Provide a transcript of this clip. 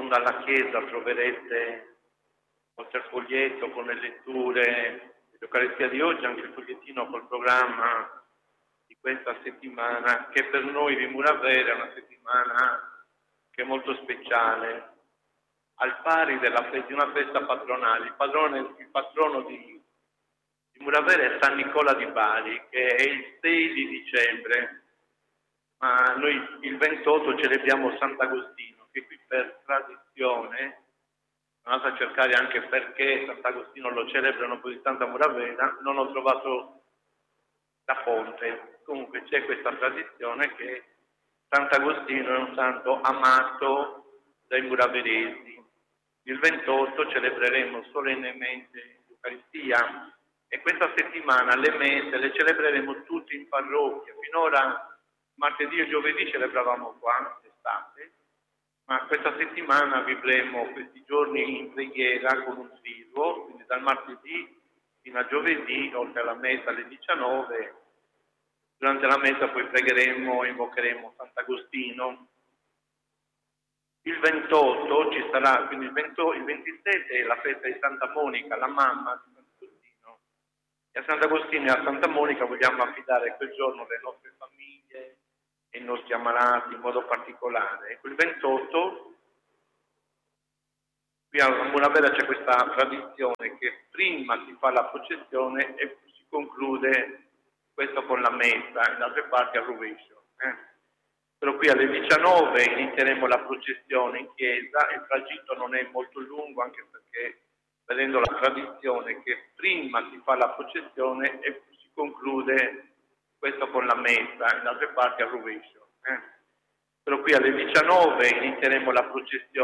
fondo alla chiesa troverete, oltre al foglietto con le letture dell'Eucaristia di oggi, anche il fogliettino col programma di questa settimana, che per noi di Muravera è una settimana che è molto speciale, al pari di una festa patronale. Il patrono di Muravera è San Nicola di Bari, che è il 6 di dicembre, ma noi il 28 celebriamo Sant'Agostino, che qui per tradizione, sono andato a cercare anche perché Sant'Agostino lo celebrano così tanto a Muravera, non ho trovato la fonte. Comunque c'è questa tradizione che Sant'Agostino è un santo amato dai muraveresi. Il 28 celebreremo solennemente l'Eucaristia e questa settimana le messe le celebreremo tutte in parrocchia. Finora martedì e giovedì celebravamo qua d'estate, ma questa settimana vivremo questi giorni in preghiera con un triduo, quindi dal martedì fino a giovedì, oltre alla messa alle 19. Durante la messa poi pregheremo e invocheremo Sant'Agostino. Il 28 ci sarà, quindi il 27 è la festa di Santa Monica, la mamma di Sant'Agostino. E a Sant'Agostino e a Santa Monica vogliamo affidare quel giorno le nostre famiglie e i nostri ammalati in modo particolare. Ecco, il 28, qui a Muravera c'è questa tradizione che prima si fa la processione e si conclude questo con la messa, in altre parti al rovescio. Però qui alle 19 inizieremo la processione in chiesa, il tragitto non è molto lungo, anche perché vedendo la tradizione che prima si fa la processione e si conclude questo con la messa, in altre parti al rovescio. Però qui alle 19 inizieremo la processione